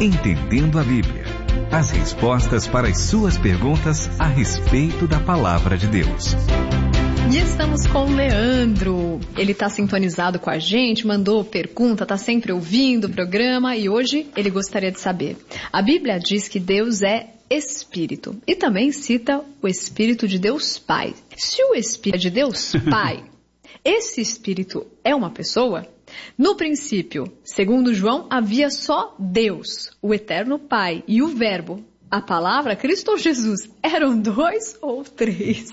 Entendendo a Bíblia. As respostas para as suas perguntas a respeito da Palavra de Deus. E estamos com o Leandro. Ele está sintonizado com a gente, mandou pergunta, está sempre ouvindo o programa e hoje ele gostaria de saber. A Bíblia diz que Deus é Espírito e também cita o Espírito de Deus Pai. Se o Espírito é de Deus Pai, esse Espírito é uma pessoa? No princípio, segundo João, havia só Deus, o Eterno Pai e o Verbo. A palavra Cristo ou Jesus eram 2 ou 3?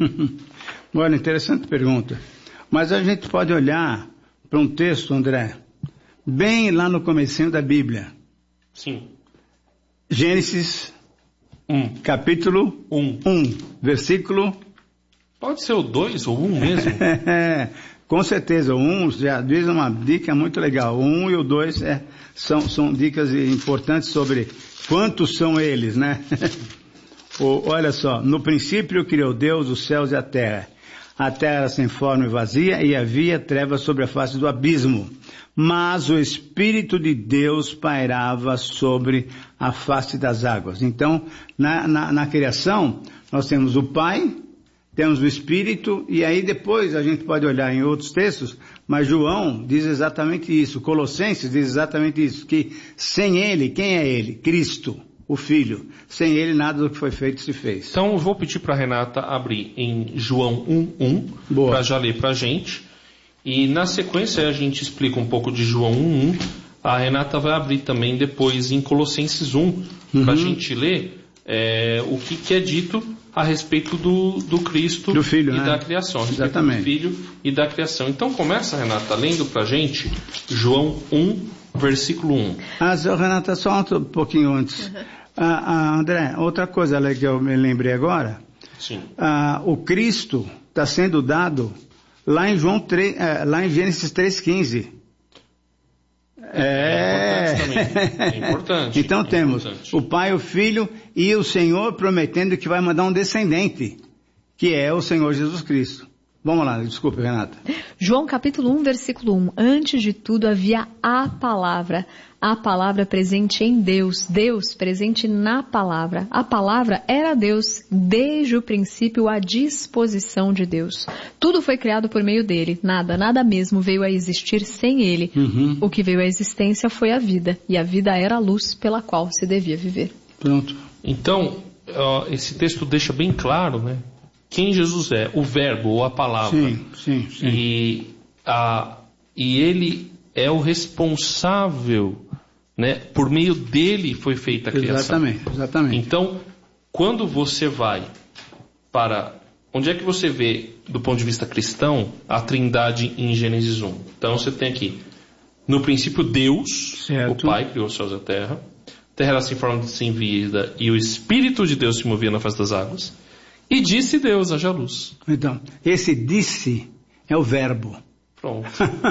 Olha, interessante pergunta. Mas a gente pode olhar para um texto, André, bem lá no comecinho da Bíblia. Sim. Gênesis, capítulo 1, versículo... Pode ser o 2 ou 1 mesmo? Com certeza, o 1 já diz uma dica muito legal. O 1 e o 2 são dicas importantes sobre quantos são eles, né? Olha só, no princípio criou Deus os céus e a terra. A terra era sem forma e vazia e havia trevas sobre a face do abismo. Mas o Espírito de Deus pairava sobre a face das águas. Então, na criação, nós temos o Pai, temos o Espírito, e aí depois a gente pode olhar em outros textos, mas João diz exatamente isso, Colossenses diz exatamente isso, que sem Ele, quem é Ele? Cristo, o Filho. Sem Ele nada do que foi feito se fez. Então eu vou pedir para a Renata abrir em João 1:1, para já ler para a gente, e na sequência a gente explica um pouco de João 1:1, a Renata vai abrir também depois em Colossenses 1, para a gente ler o que é dito a respeito do Cristo do Filho, e né? da criação. Exatamente. Do Filho e da criação. Então começa, Renata, lendo pra gente João 1, versículo 1. Renata, só um pouquinho antes. André, outra coisa que eu me lembrei agora. Sim. O Cristo está sendo dado lá em João 3, lá em Gênesis 3:15. É importante também. É importante. Então temos o Pai, o Filho e o Senhor prometendo que vai mandar um descendente, que é o Senhor Jesus Cristo. Vamos lá, desculpe, Renata. João capítulo 1, versículo 1. Antes de tudo havia a palavra presente em Deus, Deus presente na palavra. A palavra era Deus, desde o princípio à disposição de Deus. Tudo foi criado por meio dele, nada mesmo veio a existir sem ele. O que veio à existência foi a vida, e a vida era a luz pela qual se devia viver. Pronto. Então, esse texto deixa bem claro, né? Quem Jesus é, o verbo ou a palavra. Sim. E ele é o responsável, né? Por meio dele foi feita a criação. Exatamente. Então, quando você vai para... Onde é que você vê, do ponto de vista cristão, a trindade em Gênesis 1? Então você tem aqui, no princípio Deus, certo. O Pai criou os céus e a terra era sem forma sem vida, e o Espírito de Deus se movia na face das águas. E disse Deus, haja luz. Então, esse disse é o verbo. Pronto.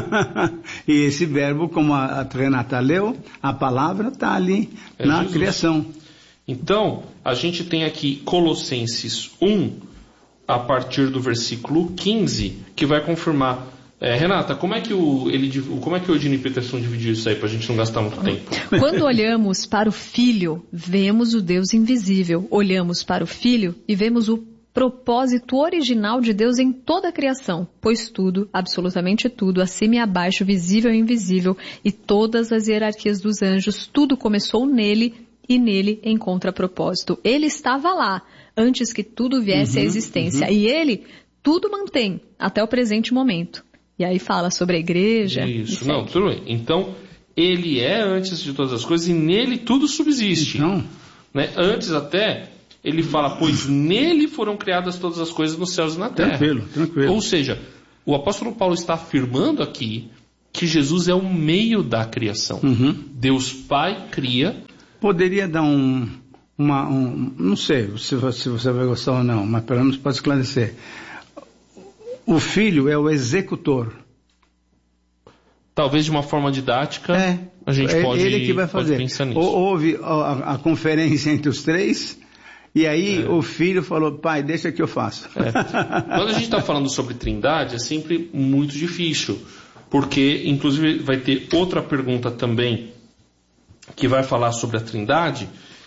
E esse verbo, como a Renata leu, a palavra está ali na Jesus. criação. Então, a gente tem aqui Colossenses 1, a partir do versículo 15, que vai confirmar. Renata, como é que o Eugene Peterson dividiu isso aí, para a gente não gastar muito tempo? Quando olhamos para o Filho, vemos o Deus invisível. Olhamos para o Filho e vemos o propósito original de Deus em toda a criação, pois tudo, absolutamente tudo, acima e abaixo, visível e invisível, e todas as hierarquias dos anjos, tudo começou nele e nele encontra propósito. Ele estava lá, antes que tudo viesse à existência, e ele tudo mantém, até o presente momento. E aí fala sobre a igreja. Isso, não, tudo bem. Então, ele é antes de todas as coisas e nele tudo subsiste. Então, né? Antes até... Ele fala, pois nele foram criadas todas as coisas nos céus e na terra. Tranquilo. Ou seja, o apóstolo Paulo está afirmando aqui que Jesus é o meio da criação. Deus Pai cria. Poderia dar não sei se você vai gostar ou não, mas pelo menos pode esclarecer. O Filho é o executor. Talvez de uma forma didática, a gente pode, ele que vai fazer. Pensar nisso. Houve a conferência entre os três... E aí o filho falou, pai, deixa que eu faço. Quando a gente está falando sobre trindade, é sempre muito difícil. Porque, inclusive, vai ter outra pergunta também que vai falar sobre a Trindade,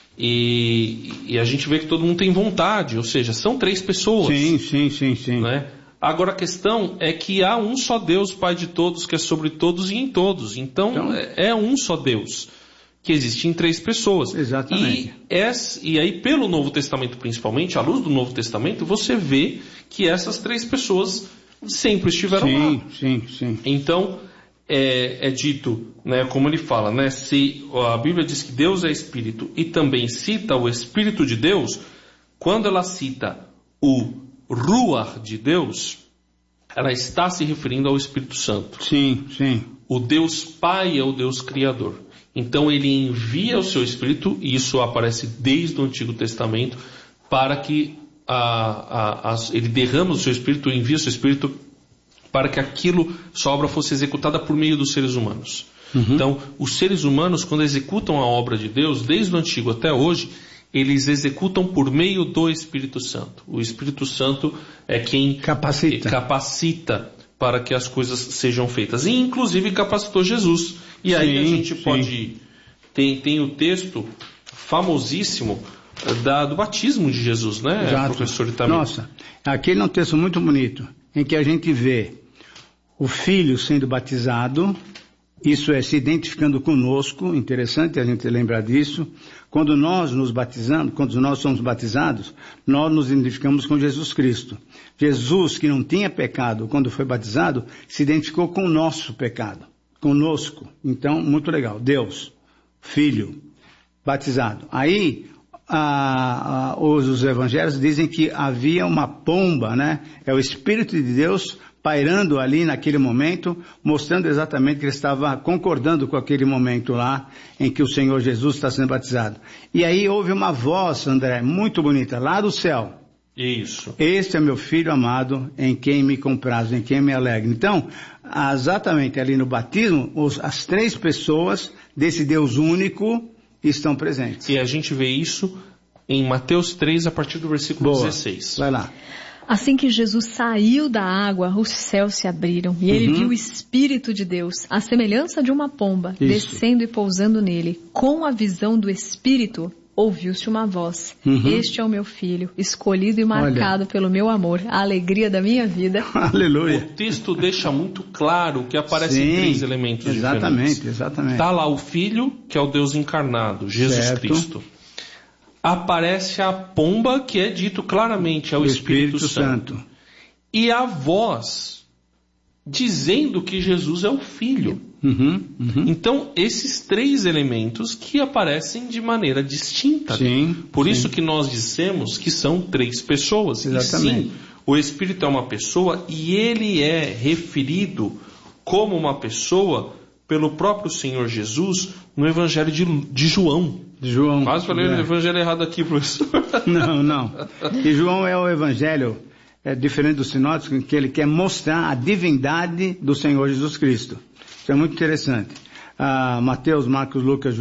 e a gente vê que todo mundo tem vontade, ou seja, são 3 pessoas. Sim. Né? Agora a questão é que há um só Deus, Pai de todos, que é sobre todos e em todos. Então é um só Deus, que existe em 3 pessoas. Exatamente. E aí, pelo Novo Testamento principalmente, à luz do Novo Testamento, você vê que essas 3 pessoas sempre estiveram lá. Sim. Então, é dito, né, como ele fala, né, se a Bíblia diz que Deus é Espírito e também cita o Espírito de Deus, quando ela cita o Ruach de Deus, ela está se referindo ao Espírito Santo. Sim. O Deus Pai é o Deus Criador. Então ele envia o seu Espírito, e isso aparece desde o Antigo Testamento, para que ele derrama o seu Espírito, envia o seu Espírito, para que sua obra fosse executada por meio dos seres humanos. Então, os seres humanos, quando executam a obra de Deus, desde o Antigo até hoje, eles executam por meio do Espírito Santo. O Espírito Santo é quem capacita para que as coisas sejam feitas. E inclusive capacitou Jesus. E aí a gente pode... Tem o texto famosíssimo do batismo de Jesus, né, Exato. professor Itamir? Nossa, aqui é um texto muito bonito, em que a gente vê o Filho sendo batizado, isso é, se identificando conosco, interessante a gente lembrar disso. Quando nós nos batizamos, quando nós somos batizados, nós nos identificamos com Jesus Cristo. Jesus, que não tinha pecado quando foi batizado, se identificou com o nosso pecado, conosco. Então, muito legal. Deus, Filho, batizado. Aí, os evangelhos dizem que havia uma pomba, né? É o Espírito de Deus pairando ali naquele momento, mostrando exatamente que ele estava concordando com aquele momento lá, em que o Senhor Jesus está sendo batizado. E aí houve uma voz, André, muito bonita, lá do céu. Isso. Este é meu Filho amado, em quem me comprazo, em quem me alegro. Então, exatamente ali no batismo, as 3 pessoas desse Deus único estão presentes. E a gente vê isso em Mateus 3, a partir do versículo 16. Vai lá. Assim que Jesus saiu da água, os céus se abriram e ele viu o Espírito de Deus, à semelhança de uma pomba, descendo e pousando nele. Com a visão do Espírito, ouviu-se uma voz. Este é o meu Filho, escolhido e marcado pelo meu amor, a alegria da minha vida. Aleluia. O texto deixa muito claro que aparecem 3 elementos diferentes. Exatamente. Está lá o Filho, que é o Deus encarnado, Jesus Cristo. Aparece a pomba, que é dito claramente, é o Espírito Santo. E a voz dizendo que Jesus é o Filho. Então, esses 3 elementos que aparecem de maneira distinta. Por isso que nós dissemos que são 3 pessoas. Exatamente. E sim, o Espírito é uma pessoa e ele é referido como uma pessoa pelo próprio Senhor Jesus no Evangelho de João. Quase falei o Evangelho errado aqui, professor. Não. E João é o Evangelho diferente dos sinóticos, que ele quer mostrar a divindade do Senhor Jesus Cristo. Isso é muito interessante. Mateus, Marcos, Lucas,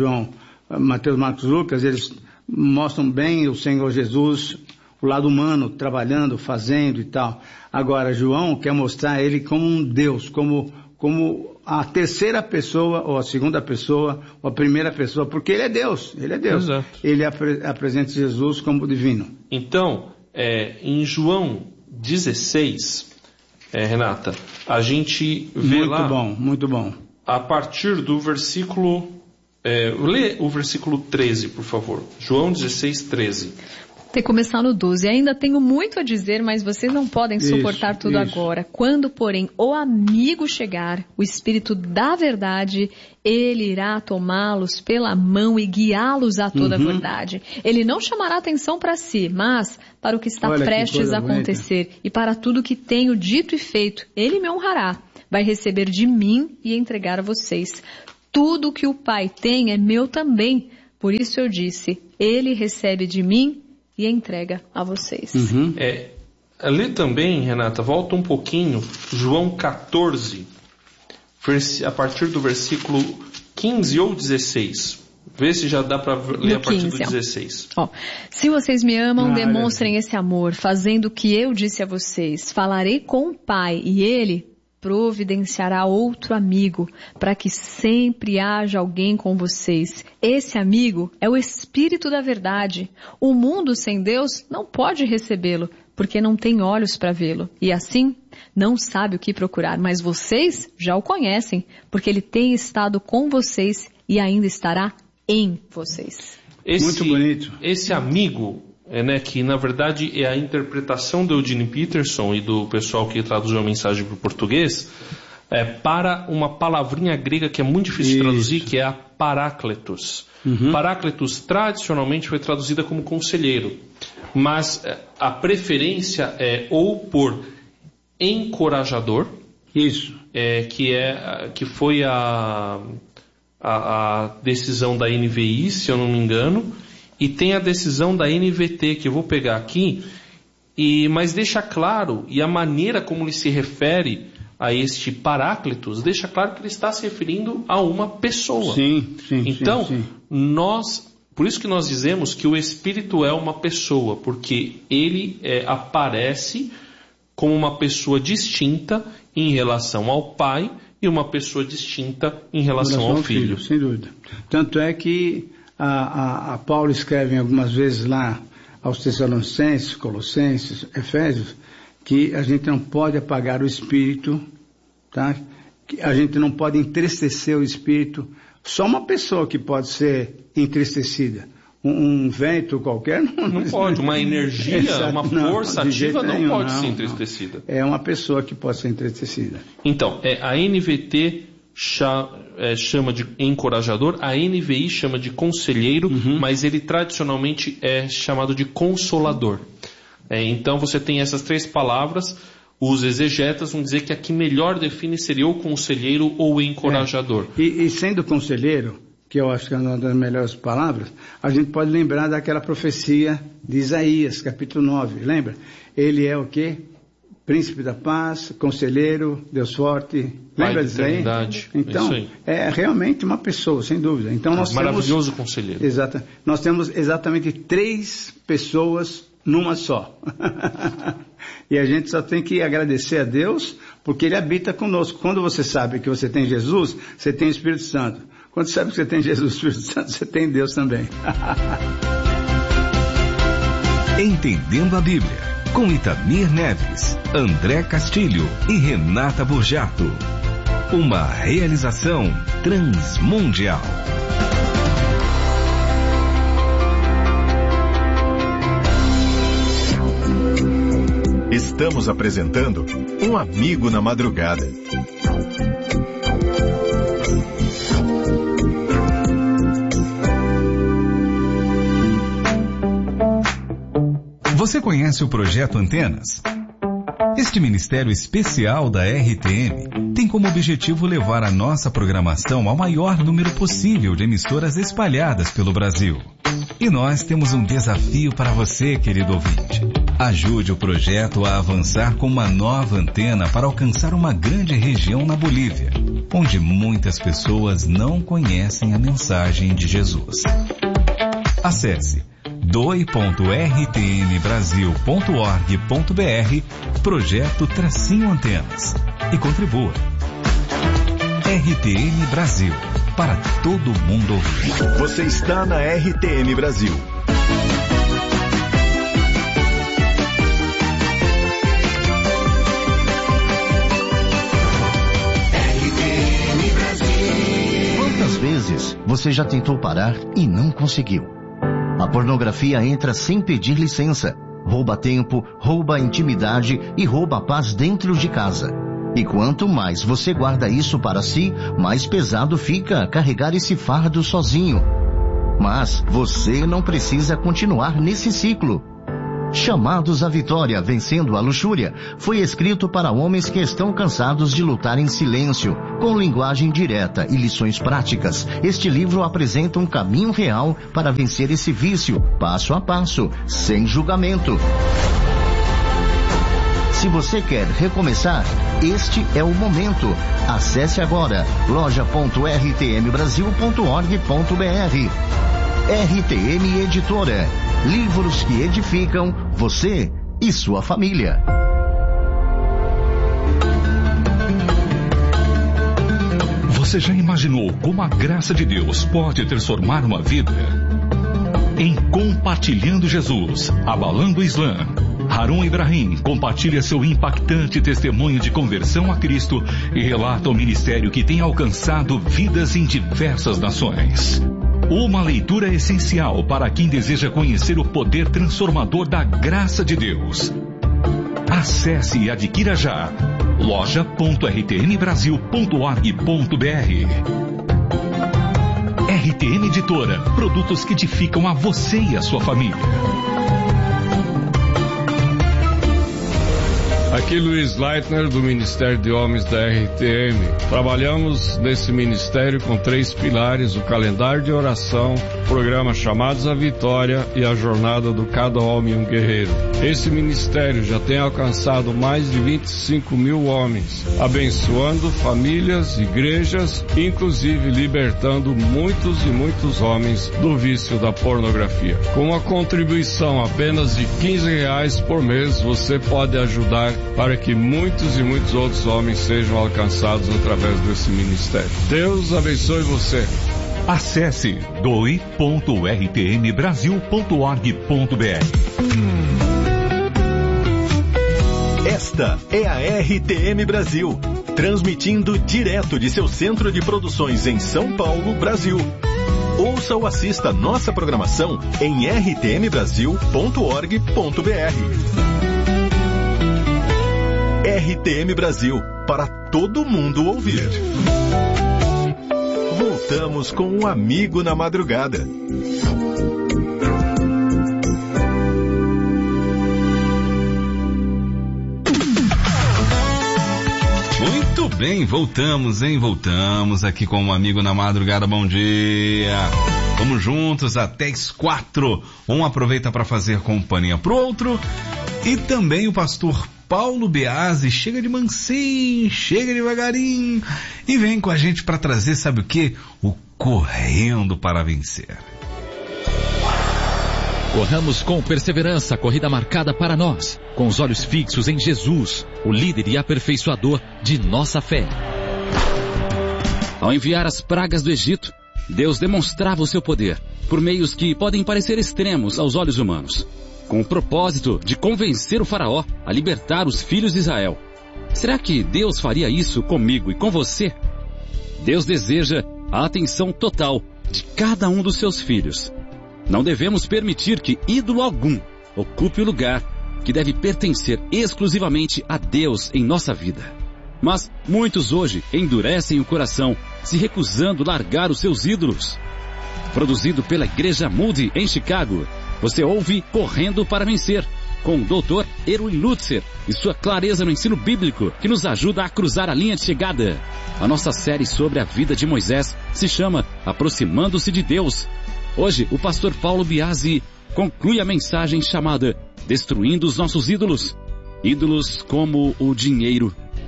eles mostram bem o Senhor Jesus, o lado humano, trabalhando, fazendo e tal. Agora, João quer mostrar ele como um Deus, como a terceira pessoa, ou a segunda pessoa, ou a primeira pessoa, porque ele é Deus. Exato. Ele apresenta Jesus como divino. Então, em João 16, Renata, a gente vê muito bom. A partir do versículo... lê o versículo 13, por favor. João 16, 13. Tem que começar no 12. Ainda tenho muito a dizer, mas vocês não podem suportar tudo agora. Quando, porém, o amigo chegar, o Espírito da verdade, ele irá tomá-los pela mão e guiá-los a toda a verdade. Ele não chamará atenção para si, mas para o que está prestes a acontecer e para tudo que tenho dito e feito. Ele me honrará, vai receber de mim e entregar a vocês. Tudo que o Pai tem é meu também. Por isso eu disse, ele recebe de mim e entrega a vocês. Lê também, Renata, volta um pouquinho, João 14, a partir do versículo 15 ou 16. Vê se já dá para ler a partir do 16. Se vocês me amam, demonstrem esse amor, fazendo o que eu disse a vocês. Falarei com o Pai e ele providenciará outro amigo, para que sempre haja alguém com vocês. Esse amigo é o Espírito da verdade. O mundo sem Deus não pode recebê-lo, porque não tem olhos para vê-lo. E assim, não sabe o que procurar. Mas vocês já o conhecem, porque ele tem estado com vocês e ainda estará em vocês. Muito bonito. Esse amigo, que na verdade é a interpretação do Eugene Peterson e do pessoal que traduziu a mensagem para o português, para uma palavrinha grega que é muito difícil de traduzir, que é a parácletos. Parácletos tradicionalmente foi traduzida como conselheiro, mas a preferência é ou por encorajador, que foi a decisão da NVI, se eu não me engano, e tem a decisão da NVT, que eu vou pegar aqui, mas deixa claro, e a maneira como ele se refere a este Paráclitos, deixa claro que ele está se referindo a uma pessoa. Então, por isso que nós dizemos que o Espírito é uma pessoa, porque ele aparece como uma pessoa distinta em relação ao Pai e uma pessoa distinta em relação ao Filho. Sem dúvida. Tanto é que a Paulo escreve algumas vezes lá aos Tessalonicenses, Colossenses, Efésios, que a gente não pode apagar o Espírito, tá? Que a gente não pode entristecer o Espírito. Só uma pessoa que pode ser entristecida. Um vento qualquer não pode. Uma energia, uma força ativa não pode ser entristecida. É uma pessoa que pode ser entristecida. Então, a NVT chama de encorajador, a NVI chama de conselheiro, mas ele tradicionalmente é chamado de consolador. Então você tem essas três palavras. Os exegetas vão dizer que a que melhor define seria o conselheiro ou o encorajador. E sendo conselheiro, que eu acho que é uma das melhores palavras, a gente pode lembrar daquela profecia de Isaías, capítulo 9, lembra? Ele é o quê? Príncipe da paz, conselheiro, Deus forte. Lembra disso aí? Então, é realmente uma pessoa, sem dúvida. Então, maravilhoso conselheiro. Exato. Nós temos exatamente 3 pessoas numa só. E a gente só tem que agradecer a Deus, porque Ele habita conosco. Quando você sabe que você tem Jesus, você tem o Espírito Santo. Quando você sabe que você tem Jesus e o Espírito Santo, você tem Deus também. Entendendo a Bíblia, com Itamir Neves, André Castilho e Renata Burjato. Uma realização transmundial. Estamos apresentando Um Amigo na Madrugada. Você conhece o Projeto Antenas? Este ministério especial da RTM tem como objetivo levar a nossa programação ao maior número possível de emissoras espalhadas pelo Brasil. E nós temos um desafio para você, querido ouvinte. Ajude o projeto a avançar com uma nova antena para alcançar uma grande região na Bolívia, onde muitas pessoas não conhecem a mensagem de Jesus. Acesse doi.rtmbrasil.org.br Projeto-Antenas e contribua. RTM Brasil, para todo mundo ouvir. Você está na RTM Brasil. Quantas vezes você já tentou parar e não conseguiu? A pornografia entra sem pedir licença, rouba tempo, rouba intimidade e rouba a paz dentro de casa. E quanto mais você guarda isso para si, mais pesado fica carregar esse fardo sozinho. Mas você não precisa continuar nesse ciclo. Chamados à Vitória, Vencendo a Luxúria, foi escrito para homens que estão cansados de lutar em silêncio, com linguagem direta e lições práticas. Este livro apresenta um caminho real para vencer esse vício, passo a passo, sem julgamento. Se você quer recomeçar, este é o momento. Acesse agora loja.rtmbrasil.org.br. RTM Editora. Livros que edificam você e sua família. Você já imaginou como a graça de Deus pode transformar uma vida? Em Compartilhando Jesus, Abalando o Islã, Harun Ibrahim compartilha seu impactante testemunho de conversão a Cristo e relata o ministério que tem alcançado vidas em diversas nações. Uma leitura essencial para quem deseja conhecer o poder transformador da graça de Deus. Acesse e adquira já loja.rtmbrasil.org.br. RTM Editora, produtos que edificam a você e a sua família. Aqui Luiz Leitner, do Ministério de Homens da RTM. Trabalhamos nesse ministério com 3 pilares: o calendário de oração, o programa Chamados à Vitória e a jornada do Cada Homem um Guerreiro. Esse ministério já tem alcançado mais de 25 mil homens, abençoando famílias, igrejas, inclusive libertando muitos e muitos homens do vício da pornografia. Com uma contribuição apenas de R$15 por mês, você pode ajudar para que muitos e muitos outros homens sejam alcançados através desse ministério. Deus abençoe você. Acesse doe.rtmbrasil.org.br. Esta é a RTM Brasil, transmitindo direto de seu centro de produções em São Paulo, Brasil. Ouça ou assista nossa programação em rtmbrasil.org.br. RTM Brasil, para todo mundo ouvir. Voltamos com um amigo na madrugada. Muito bem, voltamos aqui com um amigo na madrugada. Bom dia. Vamos juntos até as 4. Um aproveita para fazer companhia pro outro. E também o pastor Paulo Biasi chega de mansinho, chega devagarinho e vem com a gente para trazer, sabe o quê? O Correndo para Vencer. Corramos com perseverança a corrida marcada para nós, com os olhos fixos em Jesus, o líder e aperfeiçoador de nossa fé. Ao enviar as pragas do Egito, Deus demonstrava o seu poder, por meios que podem parecer extremos aos olhos humanos, com o propósito de convencer o faraó a libertar os filhos de Israel. Será que Deus faria isso comigo e com você? Deus deseja a atenção total de cada um dos seus filhos. Não devemos permitir que ídolo algum ocupe o lugar que deve pertencer exclusivamente a Deus em nossa vida. Mas muitos hoje endurecem o coração, se recusando a largar os seus ídolos. Produzido pela Igreja Moody em Chicago, você ouve Correndo para Vencer, com o Dr. Erwin Lutzer e sua clareza no ensino bíblico que nos ajuda a cruzar a linha de chegada. A nossa série sobre a vida de Moisés se chama Aproximando-se de Deus. Hoje, o pastor Paulo Biasi conclui a mensagem chamada Destruindo os Nossos Ídolos. Ídolos como o dinheiro.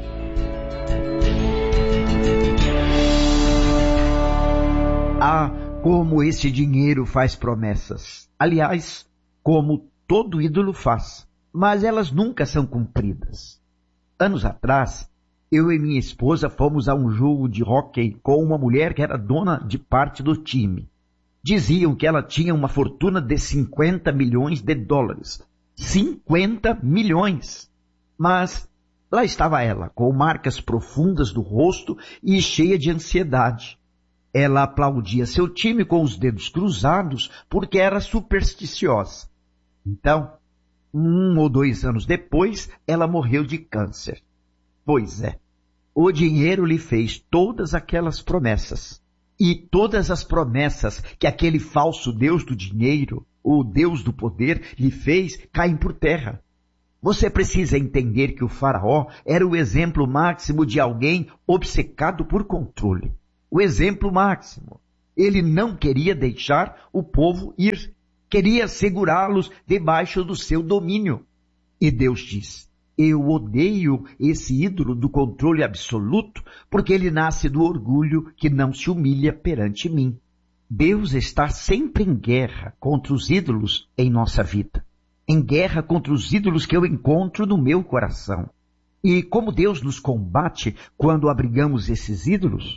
Ah, como esse dinheiro faz promessas. Aliás, como todo ídolo faz. Mas elas nunca são cumpridas. Anos atrás, eu e minha esposa fomos a um jogo de hóquei com uma mulher que era dona de parte do time. Diziam que ela tinha uma fortuna de 50 milhões de dólares. 50 milhões! Mas lá estava ela, com marcas profundas do rosto e cheia de ansiedade. Ela aplaudia seu time com os dedos cruzados porque era supersticiosa. Então, 1 ou 2 anos depois, ela morreu de câncer. Pois é, o dinheiro lhe fez todas aquelas promessas. E todas as promessas que aquele falso Deus do dinheiro, o Deus do poder, lhe fez, caem por terra. Você precisa entender que o faraó era o exemplo máximo de alguém obcecado por controle. O exemplo máximo. Ele não queria deixar o povo ir. Queria segurá-los debaixo do seu domínio. E Deus diz: eu odeio esse ídolo do controle absoluto, porque ele nasce do orgulho que não se humilha perante mim. Deus está sempre em guerra contra os ídolos em nossa vida. Em guerra contra os ídolos que eu encontro no meu coração. E como Deus nos combate quando abrigamos esses ídolos?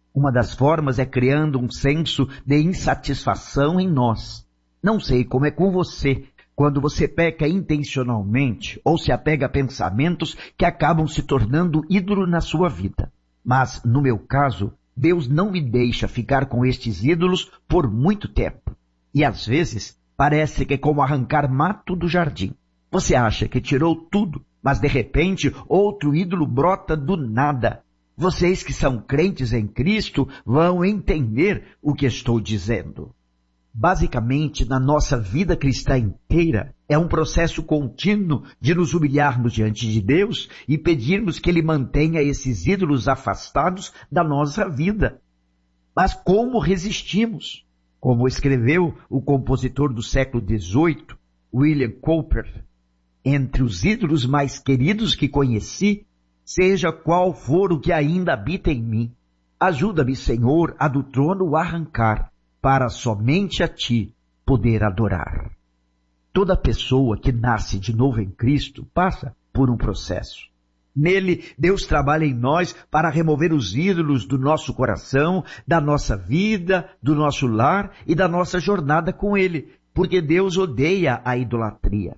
Uma das formas é criando um senso de insatisfação em nós. Não sei como é com você, quando você peca intencionalmente ou se apega a pensamentos que acabam se tornando ídolo na sua vida. Mas, no meu caso, Deus não me deixa ficar com estes ídolos por muito tempo. E às vezes, parece que é como arrancar mato do jardim. Você acha que tirou tudo, mas de repente outro ídolo brota do nada. Vocês que são crentes em Cristo vão entender o que estou dizendo. Basicamente, na nossa vida cristã inteira, é um processo contínuo de nos humilharmos diante de Deus e pedirmos que Ele mantenha esses ídolos afastados da nossa vida. Mas como resistimos? Como escreveu o compositor do século XVIII, William Cowper, entre os ídolos mais queridos que conheci, seja qual for o que ainda habita em mim, ajuda-me, Senhor, a do trono arrancar, para somente a Ti poder adorar. Toda pessoa que nasce de novo em Cristo passa por um processo. Nele, Deus trabalha em nós para remover os ídolos do nosso coração, da nossa vida, do nosso lar e da nossa jornada com Ele, porque Deus odeia a idolatria.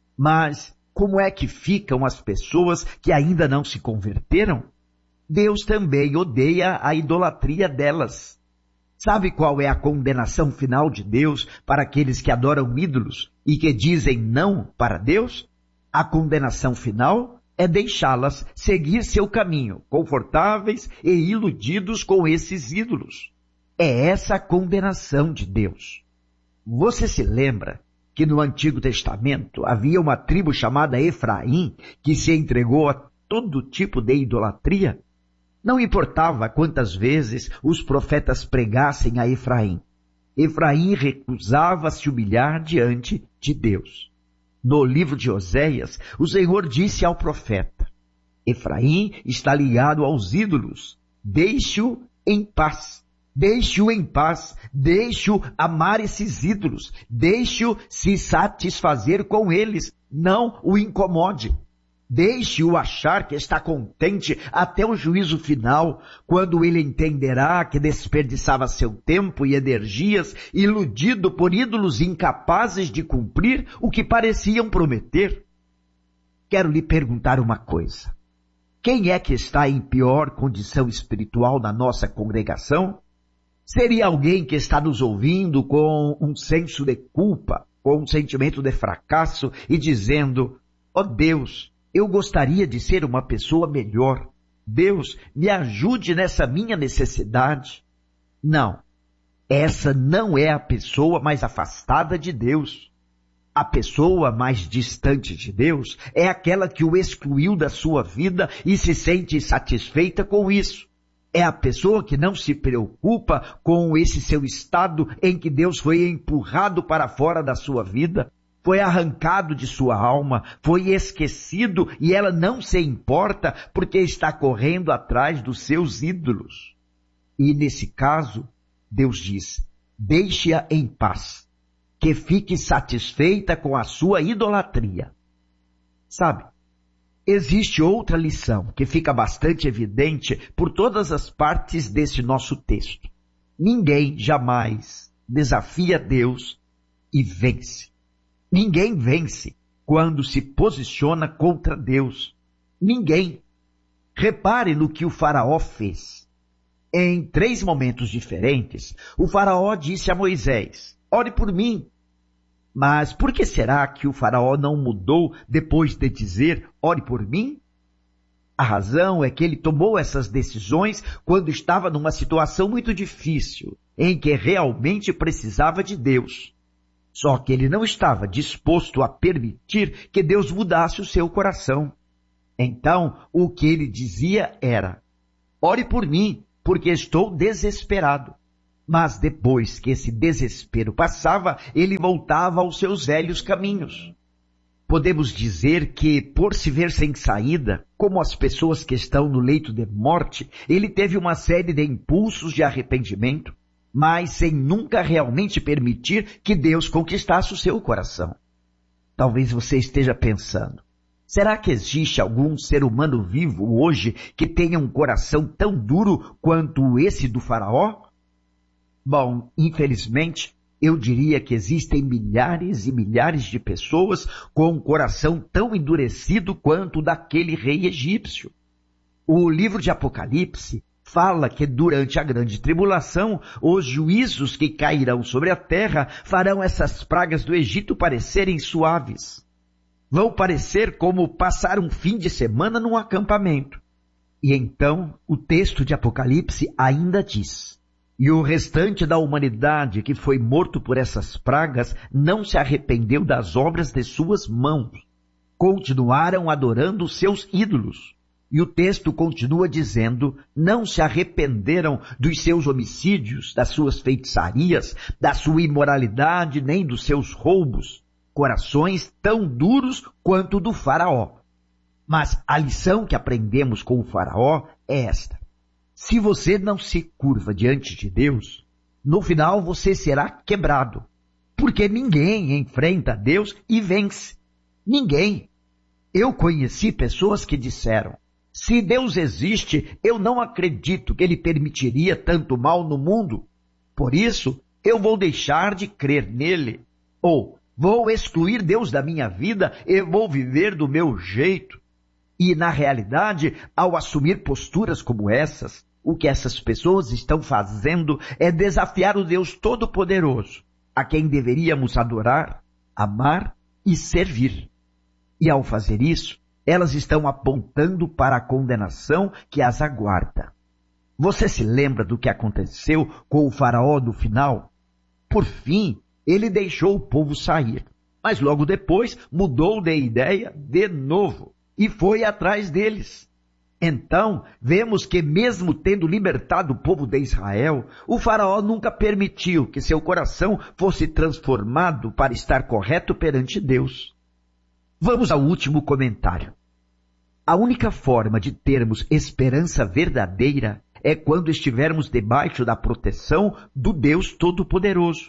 Mas como é que ficam as pessoas que ainda não se converteram? Deus também odeia a idolatria delas. Sabe qual é a condenação final de Deus para aqueles que adoram ídolos e que dizem não para Deus? A condenação final é deixá-las seguir seu caminho, confortáveis e iludidos com esses ídolos. É essa a condenação de Deus. Você se lembra que no Antigo Testamento havia uma tribo chamada Efraim que se entregou a todo tipo de idolatria? Não importava quantas vezes os profetas pregassem a Efraim. Efraim recusava se humilhar diante de Deus. No livro de Oséias, o Senhor disse ao profeta: Efraim está ligado aos ídolos. Deixe-o em paz. Deixe-o em paz. Deixe-o amar esses ídolos. Deixe-o se satisfazer com eles. Não o incomode. Deixe-o achar que está contente até o juízo final, quando ele entenderá que desperdiçava seu tempo e energias iludido por ídolos incapazes de cumprir o que pareciam prometer. Quero lhe perguntar uma coisa. Quem é que está em pior condição espiritual na nossa congregação? Seria alguém que está nos ouvindo com um senso de culpa, com um sentimento de fracasso e dizendo: ó Deus, eu gostaria de ser uma pessoa melhor. Deus, me ajude nessa minha necessidade. Não, essa não é a pessoa mais afastada de Deus. A pessoa mais distante de Deus é aquela que o excluiu da sua vida e se sente satisfeita com isso. É a pessoa que não se preocupa com esse seu estado em que Deus foi empurrado para fora da sua vida, foi arrancado de sua alma, foi esquecido e ela não se importa porque está correndo atrás dos seus ídolos. E nesse caso, Deus diz: deixe-a em paz, que fique satisfeita com a sua idolatria. Sabe, existe outra lição que fica bastante evidente por todas as partes desse nosso texto. Ninguém jamais desafia Deus e vence. Ninguém vence quando se posiciona contra Deus. Ninguém. Repare no que o faraó fez. Em 3 momentos diferentes, o faraó disse a Moisés: ore por mim. Mas por que será que o faraó não mudou depois de dizer: ore por mim? A razão é que ele tomou essas decisões quando estava numa situação muito difícil, em que realmente precisava de Deus. Só que ele não estava disposto a permitir que Deus mudasse o seu coração. Então, o que ele dizia era: ore por mim, porque estou desesperado. Mas depois que esse desespero passava, ele voltava aos seus velhos caminhos. Podemos dizer que, por se ver sem saída, como as pessoas que estão no leito de morte, ele teve uma série de impulsos de arrependimento, mas sem nunca realmente permitir que Deus conquistasse o seu coração. Talvez você esteja pensando: Será que existe algum ser humano vivo hoje que tenha um coração tão duro quanto esse do faraó? Bom, infelizmente, eu diria que existem milhares e milhares de pessoas com um coração tão endurecido quanto o daquele rei egípcio. O livro de Apocalipse fala que durante a grande tribulação, os juízos que cairão sobre a terra farão essas pragas do Egito parecerem suaves. Vão parecer como passar um fim de semana num acampamento. E então, o texto de Apocalipse ainda diz: e o restante da humanidade que foi morto por essas pragas não se arrependeu das obras de suas mãos. Continuaram adorando seus ídolos. E o texto continua dizendo, não se arrependeram dos seus homicídios, das suas feitiçarias, da sua imoralidade, nem dos seus roubos. Corações tão duros quanto o do faraó. Mas a lição que aprendemos com o faraó é esta. Se você não se curva diante de Deus, no final você será quebrado. Porque ninguém enfrenta Deus e vence. Ninguém. Eu conheci pessoas que disseram, se Deus existe, eu não acredito que Ele permitiria tanto mal no mundo. Por isso, eu vou deixar de crer nele. Ou, vou excluir Deus da minha vida e vou viver do meu jeito. E, na realidade, ao assumir posturas como essas, o que essas pessoas estão fazendo é desafiar o Deus Todo-Poderoso, a quem deveríamos adorar, amar e servir. E ao fazer isso, elas estão apontando para a condenação que as aguarda. Você se lembra do que aconteceu com o faraó no final? Por fim, ele deixou o povo sair, mas logo depois mudou de ideia de novo e foi atrás deles. Então, vemos que mesmo tendo libertado o povo de Israel, o faraó nunca permitiu que seu coração fosse transformado para estar correto perante Deus. Vamos ao último comentário. A única forma de termos esperança verdadeira é quando estivermos debaixo da proteção do Deus Todo-Poderoso.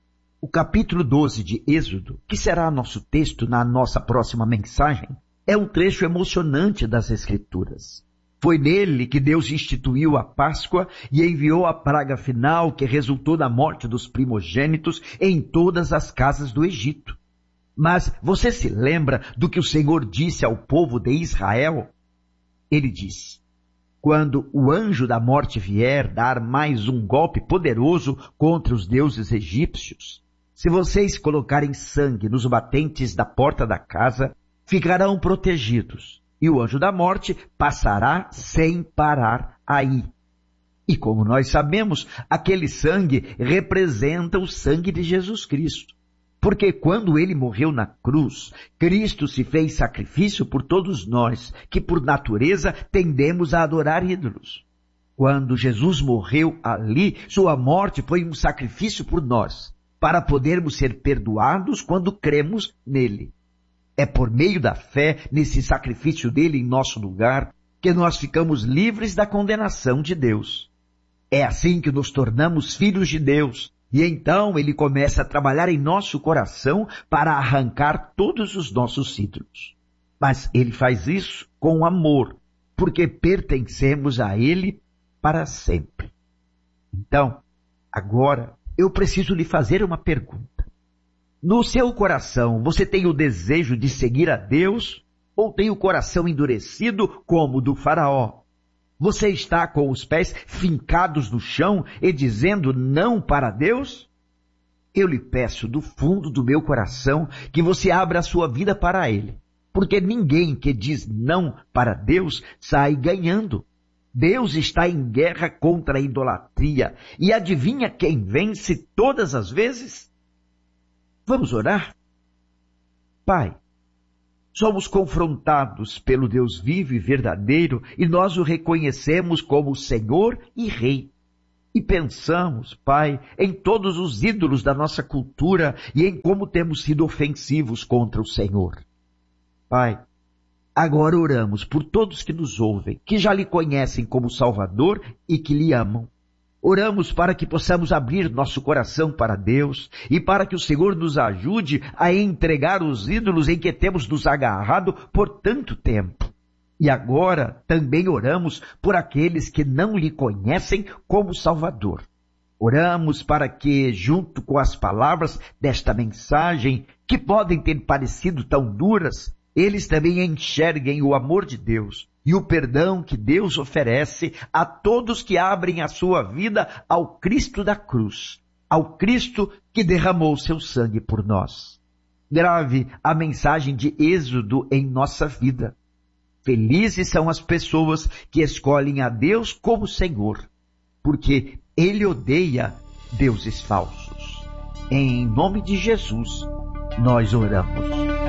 O capítulo 12 de Êxodo, que será nosso texto na nossa próxima mensagem, é um trecho emocionante das Escrituras. Foi nele que Deus instituiu a Páscoa e enviou a praga final que resultou na morte dos primogênitos em todas as casas do Egito. Mas você se lembra do que o Senhor disse ao povo de Israel? Ele disse, quando o anjo da morte vier dar mais um golpe poderoso contra os deuses egípcios, se vocês colocarem sangue nos batentes da porta da casa, ficarão protegidos, e o anjo da morte passará sem parar aí. E como nós sabemos, aquele sangue representa o sangue de Jesus Cristo. Porque quando ele morreu na cruz, Cristo se fez sacrifício por todos nós, que por natureza tendemos a adorar ídolos. Quando Jesus morreu ali, sua morte foi um sacrifício por nós, para podermos ser perdoados quando cremos nele. É por meio da fé nesse sacrifício dele em nosso lugar que nós ficamos livres da condenação de Deus. É assim que nos tornamos filhos de Deus. E então ele começa a trabalhar em nosso coração para arrancar todos os nossos ídolos. Mas ele faz isso com amor, porque pertencemos a ele para sempre. Então, agora eu preciso lhe fazer uma pergunta. No seu coração, você tem o desejo de seguir a Deus ou tem o coração endurecido como o do faraó? Você está com os pés fincados no chão e dizendo não para Deus? Eu lhe peço do fundo do meu coração que você abra a sua vida para Ele, porque ninguém que diz não para Deus sai ganhando. Deus está em guerra contra a idolatria e adivinha quem vence todas as vezes? Vamos orar? Pai, somos confrontados pelo Deus vivo e verdadeiro e nós o reconhecemos como Senhor e Rei. E pensamos, Pai, em todos os ídolos da nossa cultura e em como temos sido ofensivos contra o Senhor. Pai, agora oramos por todos que nos ouvem, que já lhe conhecem como Salvador e que lhe amam. Oramos para que possamos abrir nosso coração para Deus e para que o Senhor nos ajude a entregar os ídolos em que temos nos agarrado por tanto tempo. E agora também oramos por aqueles que não lhe conhecem como Salvador. Oramos para que, junto com as palavras desta mensagem, que podem ter parecido tão duras, eles também enxerguem o amor de Deus e o perdão que Deus oferece a todos que abrem a sua vida ao Cristo da cruz, ao Cristo que derramou seu sangue por nós. Grave a mensagem de Êxodo em nossa vida. Felizes são as pessoas que escolhem a Deus como Senhor, porque Ele odeia deuses falsos. Em nome de Jesus, nós oramos.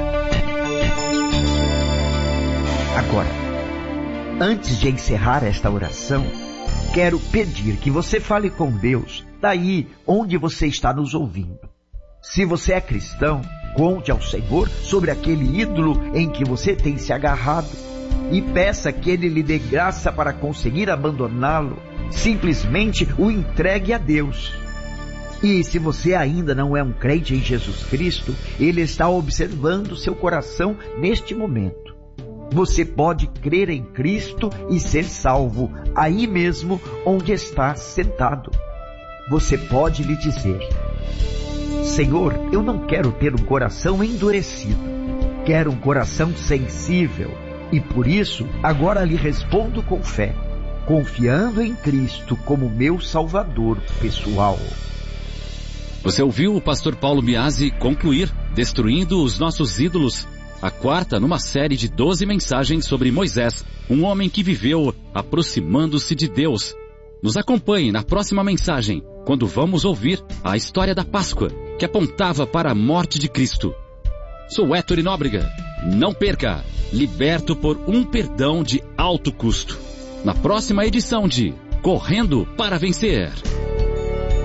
Agora, antes de encerrar esta oração, quero pedir que você fale com Deus daí onde você está nos ouvindo. Se você é cristão, conte ao Senhor sobre aquele ídolo em que você tem se agarrado e peça que Ele lhe dê graça para conseguir abandoná-lo. Simplesmente o entregue a Deus. E se você ainda não é um crente em Jesus Cristo, Ele está observando seu coração neste momento. Você pode crer em Cristo e ser salvo aí mesmo onde está sentado. Você pode lhe dizer: Senhor, eu não quero ter um coração endurecido. Quero um coração sensível. E por isso, agora lhe respondo com fé, confiando em Cristo como meu Salvador pessoal. Você ouviu o pastor Paulo Biasi concluir Destruindo os Nossos Ídolos, a quarta numa série de 12 mensagens sobre Moisés, um homem que viveu aproximando-se de Deus. Nos acompanhe na próxima mensagem, quando vamos ouvir a história da Páscoa, que apontava para a morte de Cristo. Sou Héctor Nóbrega. Não perca! Liberto por um perdão de alto custo. Na próxima edição de Correndo para Vencer.